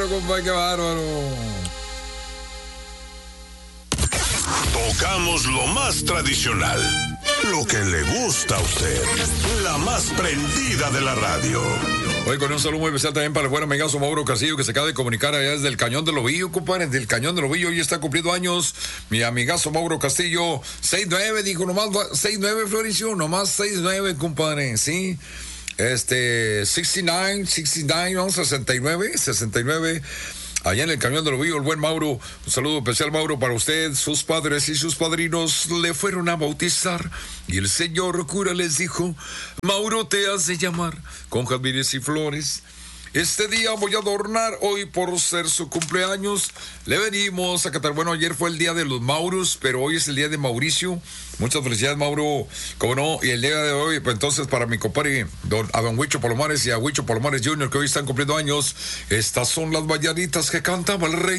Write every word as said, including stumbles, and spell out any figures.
compadre, qué bárbaro. Tocamos lo más tradicional, lo que le gusta a usted, la más prendida de la radio. Hoy con un saludo muy especial también para el buen amigazo Mauro Castillo, que se acaba de comunicar allá desde el Cañón del Ovillo, compadre, del Cañón del Ovillo, hoy está cumpliendo años, mi amigazo Mauro Castillo, seis nueve, dijo nomás, seis nueve, Floricio, nomás seis nueve, compadre, sí, este, sesenta y nueve, sesenta y nueve, no, sesenta y nueve, sesenta y nueve, allá en el Cañón del Ovillo, el buen Mauro, un saludo especial, Mauro, para usted. Sus padres y sus padrinos le fueron a bautizar y el señor cura les dijo: Mauro, te has de llamar con jazmines y flores. Este día voy a adornar, hoy por ser su cumpleaños, le venimos a cantar. Bueno, ayer fue el día de los Mauros, pero hoy es el día de Mauricio. Muchas felicidades, Mauro, como no, y el día de hoy, pues entonces para mi compadre, don, a don Huicho Palomares y a Huicho Palomares junior, que hoy están cumpliendo años, estas son las mañanitas que cantaba el rey.